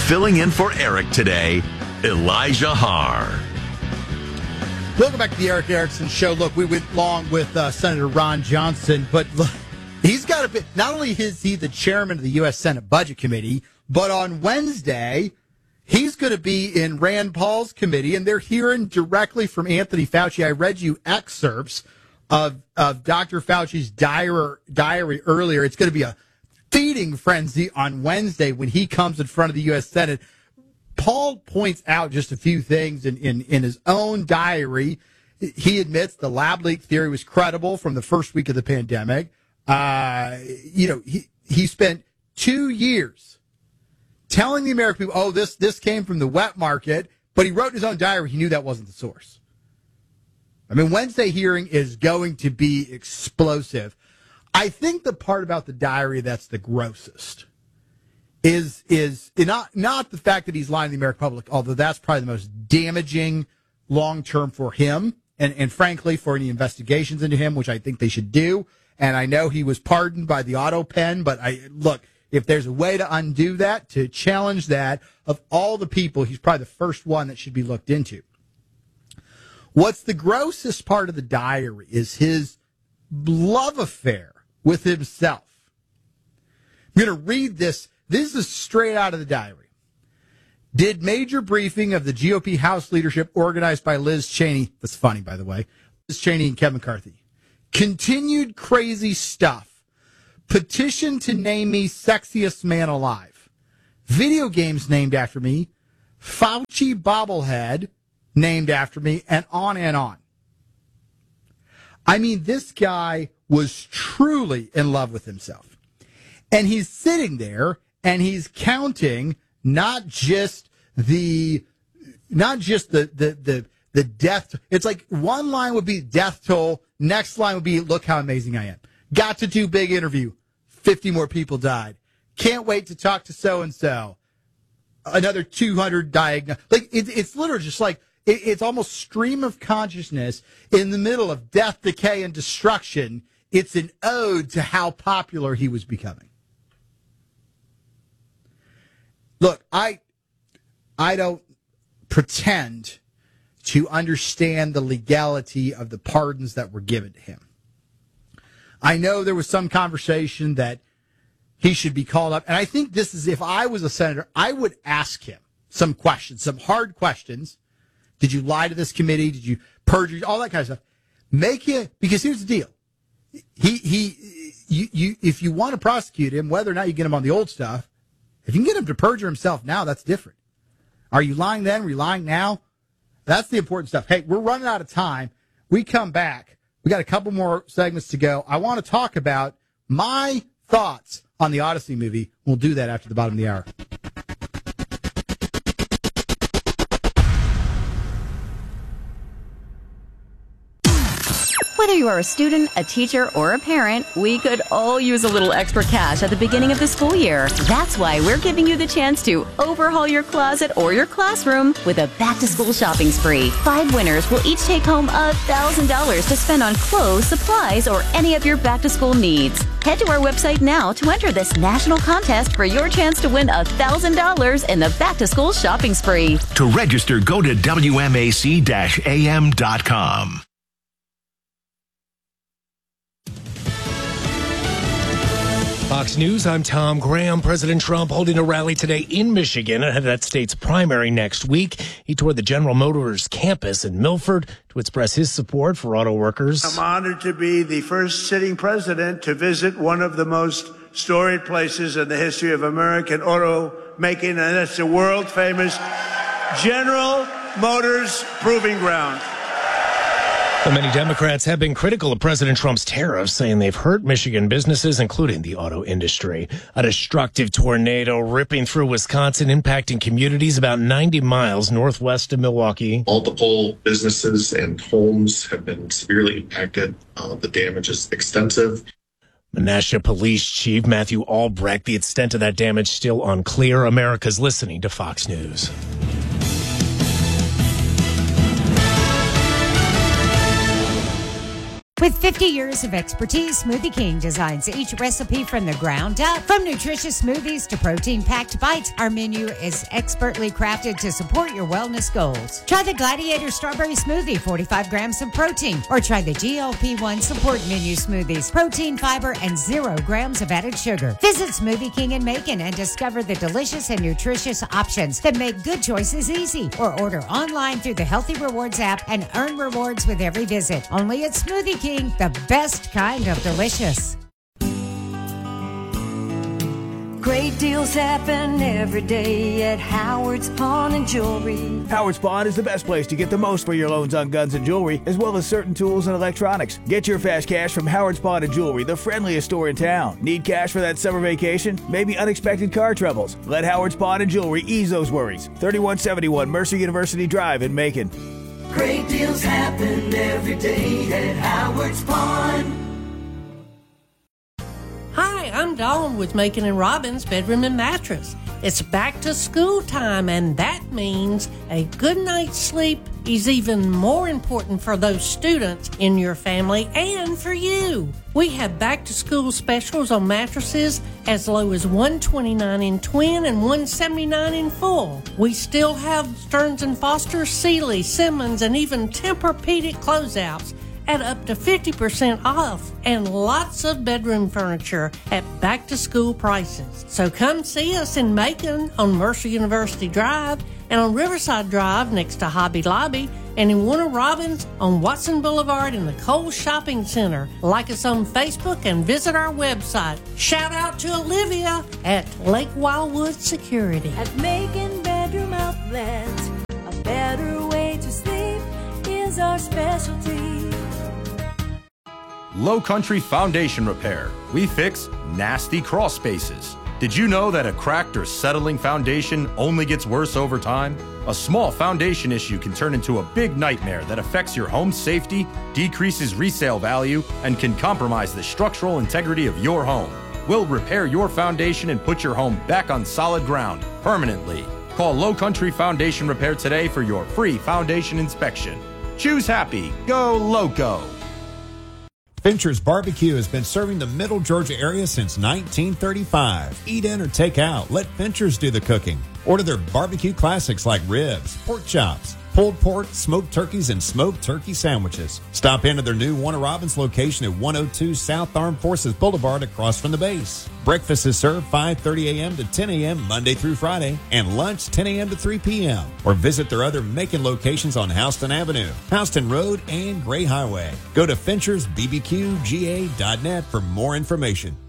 Filling in for Eric today, Elijah Harr. Welcome back to the Eric Erickson Show. Look, we went long with Senator Ron Johnson, but look, he's got a bit. Not only is he the chairman of the U.S. Senate Budget Committee, but on Wednesday, he's going to be in Rand Paul's committee, and they're hearing directly from Anthony Fauci. I read you excerpts of Dr. Fauci's diary earlier. It's going to be a feeding frenzy on Wednesday when he comes in front of the U.S. Senate. Paul points out just a few things in his own diary. He admits the lab leak theory was credible from the first week of the pandemic. He spent 2 years telling the American people, this came from the wet market, but he wrote in his own diary he knew that wasn't the source. I mean, Wednesday hearing is going to be explosive. I think the part about the diary that's the grossest is not the fact that he's lying to the American public, although that's probably the most damaging long-term for him and frankly, for any investigations into him, which I think they should do. And I know he was pardoned by the auto pen, but if there's a way to undo that, to challenge that, of all the people, he's probably the first one that should be looked into. What's the grossest part of the diary is his love affair with himself. I'm going to read this. This is straight out of the diary. Did major briefing of the GOP House leadership organized by Liz Cheney. That's funny, by the way. Liz Cheney and Kevin McCarthy. Continued crazy stuff. Petition to name me sexiest man alive. Video games named after me. Fauci bobblehead named after me, and on and on. I mean, this guy was truly in love with himself. And he's sitting there and he's counting not just the death. It's like one line would be death toll. Next line would be, look how amazing I am. Got to do big interview. 50 more people died. Can't wait to talk to so-and-so. Another 200 diagnosed. Like, it's literally just like, it's almost stream of consciousness in the middle of death, decay, and destruction. It's an ode to how popular he was becoming. Look, I don't pretend to understand the legality of the pardons that were given to him. I know there was some conversation that he should be called up, and I think this is, if I was a senator, I would ask him some questions, some hard questions. Did you lie to this committee? Did you perjure? All that kind of stuff. Make it, because here's the deal. If you want to prosecute him, whether or not you get him on the old stuff, if you can get him to perjure himself now, that's different. Are you lying then? Are you lying now? That's the important stuff. Hey, we're running out of time. We come back. We got a couple more segments to go. I want to talk about my thoughts on the Odyssey movie. We'll do that after the bottom of the hour. Whether you are a student, a teacher, or a parent, we could all use a little extra cash at the beginning of the school year. That's why we're giving you the chance to overhaul your closet or your classroom with a back-to-school shopping spree. 5 winners will each take home $1,000 to spend on clothes, supplies, or any of your back-to-school needs. Head to our website now to enter this national contest for your chance to win $1,000 in the back-to-school shopping spree. To register, go to WMAC-AM.com. Fox News, I'm Tom Graham. President Trump holding a rally today in Michigan ahead of that state's primary next week. He toured the General Motors campus in Milford to express his support for auto workers. I'm honored to be the first sitting president to visit one of the most storied places in the history of American automaking, and that's the world-famous General Motors Proving Ground. Well, many Democrats have been critical of President Trump's tariffs, saying they've hurt Michigan businesses, including the auto industry. A destructive tornado ripping through Wisconsin, impacting communities about 90 miles northwest of Milwaukee. Multiple businesses and homes have been severely impacted. The damage is extensive. Menasha Police Chief Matthew Albrecht, the extent of that damage still unclear. America's listening to Fox News. With 50 years of expertise, Smoothie King designs each recipe from the ground up. From nutritious smoothies to protein-packed bites, our menu is expertly crafted to support your wellness goals. Try the Gladiator Strawberry Smoothie, 45 grams of protein, or try the GLP-1 Support Menu Smoothies, protein, fiber, and 0 grams of added sugar. Visit Smoothie King in Macon and discover the delicious and nutritious options that make good choices easy. Or order online through the Healthy Rewards app and earn rewards with every visit. Only at Smoothie King, the best kind of delicious. Great deals happen every day at Howard's Pawn and Jewelry. Howard's Pawn is the best place to get the most for your loans on guns and jewelry, as well as certain tools and electronics. Get your fast cash from Howard's Pawn and Jewelry, the friendliest store in town. Need cash for that summer vacation? Maybe unexpected car troubles? Let Howard's Pawn and Jewelry ease those worries. 3171 Mercer University Drive in Macon. Great deals happen every day at Howard's Pawn. Hi, I'm Dawn with Macon and Robbins Bedroom and Mattress. It's back to school time, and that means a good night's sleep is even more important for those students in your family and for you. We have back to school specials on mattresses as low as $129 in twin and $179 in full. We still have Stearns & Foster, Sealy, Simmons, and even Tempur-Pedic closeouts at up to 50% off, and lots of bedroom furniture at back-to-school prices. So come see us in Macon on Mercer University Drive and on Riverside Drive next to Hobby Lobby, and in Warner Robins on Watson Boulevard in the Kohl's Shopping Center. Like us on Facebook and visit our website. Shout out to Olivia at Lake Wildwood Security. At Macon Bedroom Outlets, a better way to sleep is our specialty. Low Country Foundation Repair. We fix nasty crawl spaces. Did you know that a cracked or settling foundation only gets worse over time? A small foundation issue can turn into a big nightmare that affects your home's safety, decreases resale value, and can compromise the structural integrity of your home. We'll repair your foundation and put your home back on solid ground permanently. Call Low Country Foundation Repair today for your free foundation inspection. Choose happy. Go Loco. Fincher's Barbecue has been serving the Middle Georgia area since 1935. Eat in or take out. Let Fincher's do the cooking. Order their barbecue classics like ribs, pork chops, pulled pork, smoked turkeys, and smoked turkey sandwiches. Stop into their new Warner Robins location at 102 South Armed Forces Boulevard across from the base. Breakfast is served 5:30 a.m. to 10 a.m. Monday through Friday, and lunch 10 a.m. to 3 p.m. Or visit their other Macon locations on Houston Avenue, Houston Road, and Gray Highway. Go to FinchersBBQGA.net for more information.